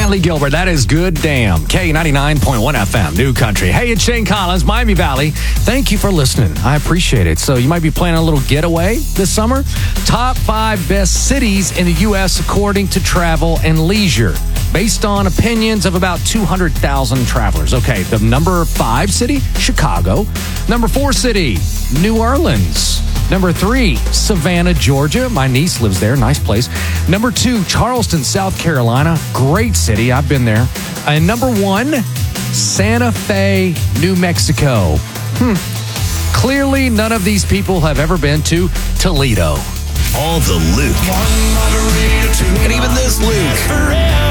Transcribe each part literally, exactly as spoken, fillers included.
Natalie Gilbert. That is Good Damn. K ninety-nine point one F M, New Country. Hey, it's Shane Collins, Miami Valley. Thank you for listening. I appreciate it. So you might be planning a little getaway this summer. Top five best cities in the U S according to Travel and Leisure, based on opinions of about two hundred thousand travelers. Okay, the number five city, Chicago. Number four city, New Orleans. Number three, Savannah, Georgia. My niece lives there. Nice place. Number two, Charleston, South Carolina. Great city. I've been there. And number one, Santa Fe, New Mexico. Hmm. Clearly, none of these people have ever been to Toledo. All the Luke. And even this Luke.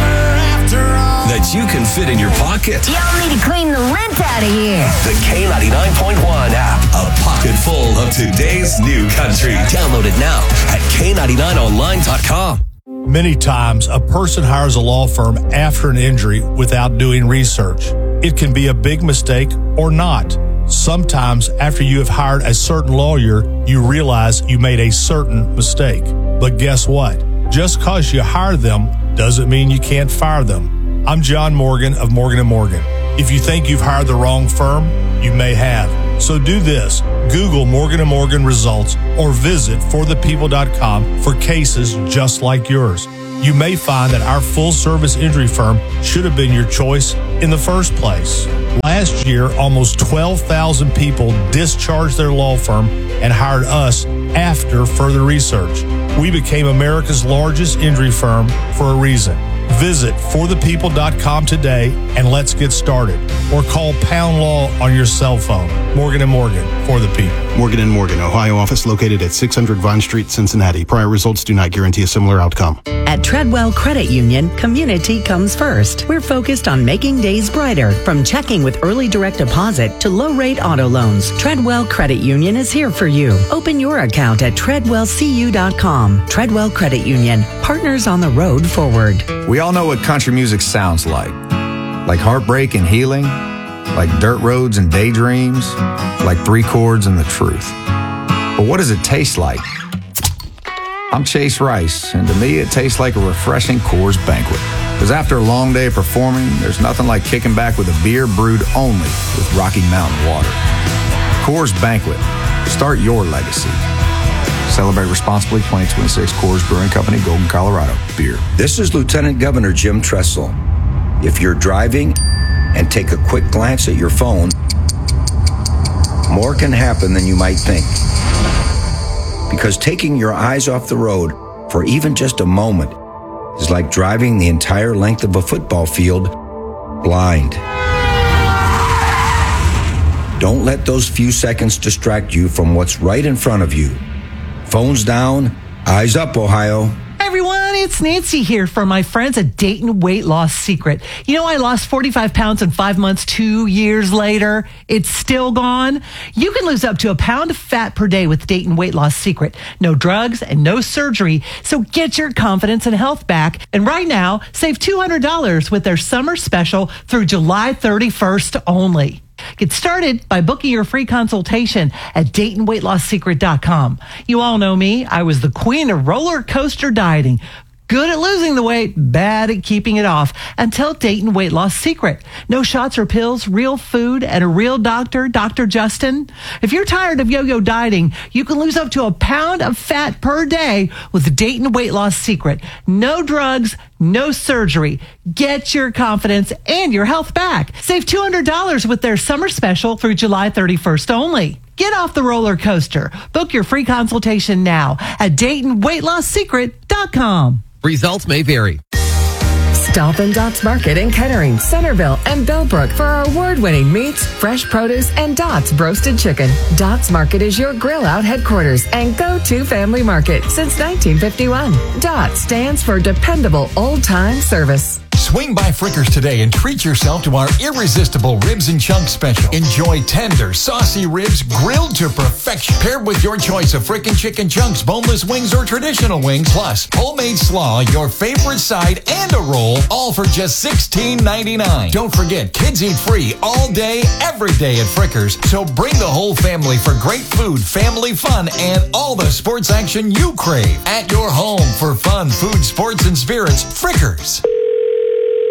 That you can fit in your pocket. Y'all need to clean the lint out of here. The K ninety-nine point one app. A pocket full of today's new country. Download it now at K ninety-nine online dot com. Many times, a person hires a law firm after an injury without doing research. It can be a big mistake or not. Sometimes, after you have hired a certain lawyer, you realize you made a certain mistake. But guess what? Just because you hire them doesn't mean you can't fire them. I'm John Morgan of Morgan and Morgan. If you think you've hired the wrong firm, you may have. So do this. Google Morgan and Morgan results or visit for the people dot com for cases just like yours. You may find that our full-service injury firm should have been your choice in the first place. Last year, almost twelve thousand people discharged their law firm and hired us after further research. We became America's largest injury firm for a reason. Visit for the people dot com today and let's get started. Or call Pound Law on your cell phone. Morgan and Morgan, for the people. Morgan and Morgan, Ohio office located at six hundred Vine Street, Cincinnati. Prior results do not guarantee a similar outcome. At Treadwell Credit Union, community comes first. We're focused on making days brighter, from checking with early direct deposit to low-rate auto loans. Treadwell Credit Union is here for you. Open your account at treadwell c u dot com. Treadwell Credit Union, partners on the road forward. We all know what country music sounds like. Like heartbreak and healing, like dirt roads and daydreams, like three chords and the truth. But what does it taste like? I'm Chase Rice, and to me it tastes like a refreshing Coors Banquet. Because after a long day of performing, there's nothing like kicking back with a beer brewed only with Rocky Mountain water. Coors Banquet. Start your legacy. Celebrate responsibly. twenty twenty-six Coors Brewing Company, Golden, Colorado. Beer. This is Lieutenant Governor Jim Tressel. If you're driving and take a quick glance at your phone, more can happen than you might think. Because taking your eyes off the road for even just a moment is like driving the entire length of a football field blind. Don't let those few seconds distract you from what's right in front of you. Phones down, eyes up, Ohio. Hey everyone, it's Nancy here from my friends at Dayton Weight Loss Secret. You know, I lost forty-five pounds in five months, two years later. It's still gone. You can lose up to a pound of fat per day with Dayton Weight Loss Secret. No drugs and no surgery. So get your confidence and health back. And right now, save two hundred dollars with their summer special through July thirty-first only. Get started by booking your free consultation at Dayton Weight Loss Secret dot com. You all know me. I was the queen of roller coaster dieting. Good at losing the weight, bad at keeping it off. Until Dayton Weight Loss Secret. No shots or pills, real food, and a real doctor, Doctor Justin. If you're tired of yo-yo dieting, you can lose up to a pound of fat per day with Dayton Weight Loss Secret. No drugs, no surgery. Get your confidence and your health back. Save two hundred dollars with their summer special through July thirty-first only. Get off the roller coaster. Book your free consultation now at Dayton Weight Loss Secret dot com. Results may vary. Stop in Dots Market in Kettering, Centerville, and Bellbrook for our award-winning meats, fresh produce, and Dots roasted chicken. Dots Market is your grill-out headquarters and go-to family market since nineteen fifty-one. Dots stands for dependable old-time service. Swing by Frickers today and treat yourself to our irresistible ribs and chunks special. Enjoy tender, saucy ribs grilled to perfection, paired with your choice of frickin' chicken chunks, boneless wings, or traditional wings, plus homemade slaw, your favorite side, and a roll, all for just sixteen ninety-nine. Don't forget, kids eat free all day, every day at Frickers, so bring the whole family for great food, family fun, and all the sports action you crave. At your home for fun, food, sports, and spirits, Frickers.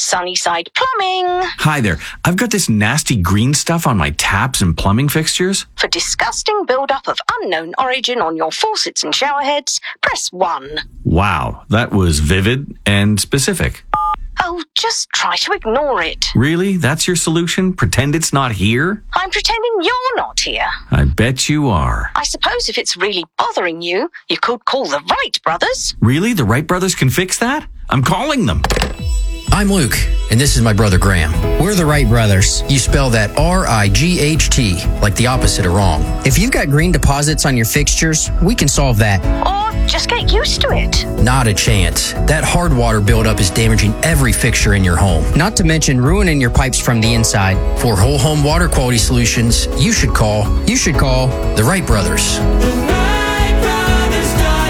Sunnyside Plumbing. Hi there. I've got this nasty green stuff on my taps and plumbing fixtures. For disgusting buildup of unknown origin on your faucets and shower heads, press one. Wow, that was vivid and specific. Oh, just try to ignore it. Really? That's your solution? Pretend it's not here? I'm pretending you're not here. I bet you are. I suppose if it's really bothering you, you could call the Wright brothers. Really? The Wright brothers can fix that? I'm calling them. I'm Luke, and this is my brother Graham. We're the Wright brothers. You spell that R I G H T, like the opposite of wrong. If you've got green deposits on your fixtures, we can solve that. Or just get used to it. Not a chance. That hard water buildup is damaging every fixture in your home, not to mention ruining your pipes from the inside. For whole home water quality solutions, you should call, you should call the Wright brothers. the wright brothers dot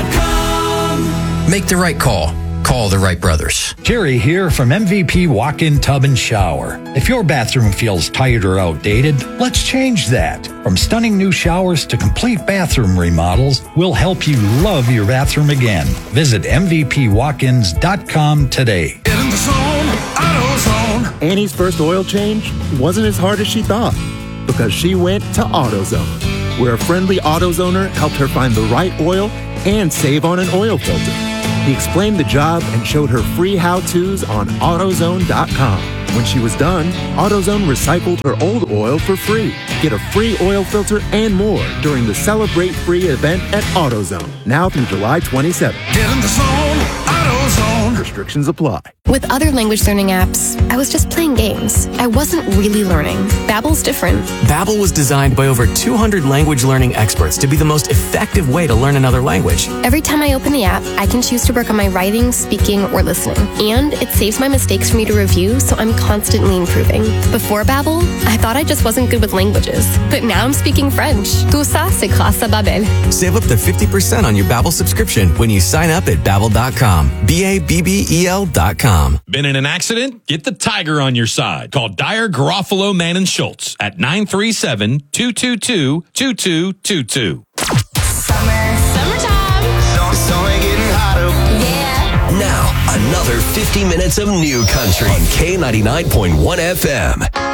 com. Make the right call. Call the Wright brothers. Jerry here from M V P Walk-In Tub and Shower. If your bathroom feels tired or outdated, let's change that. From stunning new showers to complete bathroom remodels, we'll help you love your bathroom again. Visit M V P walk ins dot com today. Get in the zone, AutoZone. Annie's first oil change wasn't as hard as she thought because she went to AutoZone, where a friendly AutoZoner helped her find the right oil and save on an oil filter. He explained the job and showed her free how-tos on AutoZone dot com. When she was done, AutoZone recycled her old oil for free. Get a free oil filter and more during the Celebrate Free event at AutoZone, now through July twenty-seventh. Get in the zone, AutoZone. Restrictions apply. With other language learning apps, I was just playing games. I wasn't really learning. Babbel's different. Babbel was designed by over two hundred language learning experts to be the most effective way to learn another language. Every time I open the app, I can choose to work on my writing, speaking, or listening. And it saves my mistakes for me to review, so I'm constantly improving. Before Babbel, I thought I just wasn't good with languages. But now I'm speaking French. Tout ça, c'est grâce à Babbel. Save up to fifty percent on your Babbel subscription when you sign up at Babbel dot com. B A B B E L dot com. Been in an accident? Get the tiger on your side. Call Dyer, Garofalo, Mann and Schultz at nine three seven, two two two, two two two two. Summer. Summertime. It's only getting hotter. Yeah. Now, another fifty minutes of new country on K ninety-nine point one F M.